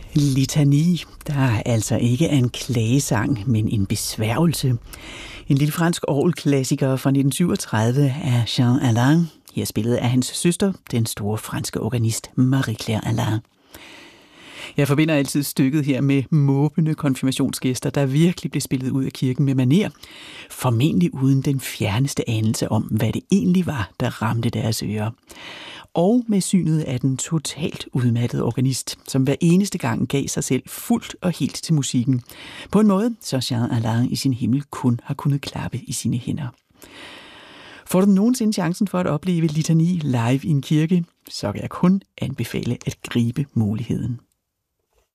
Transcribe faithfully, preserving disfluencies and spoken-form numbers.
Litani, der altså ikke er en klagesang, men en besværgelse. En lille fransk orgelklassiker fra nitten syvogtredive af Jean Alain, her spillet af hans søster, den store franske organist Marie-Claire Alain. Jeg forbinder altid stykket her med måbende konfirmationsgæster, der virkelig blev spillet ud af kirken med maner, formentlig uden den fjerneste anelse om, hvad det egentlig var, der ramte deres ører. Og med synet af den totalt udmattede organist, som hver eneste gang gav sig selv fuldt og helt til musikken. På en måde, så Jean Alain i sin himmel kun har kunnet klappe i sine hænder. Får du nogensinde chancen for at opleve Litani live i en kirke, så kan jeg kun anbefale at gribe muligheden.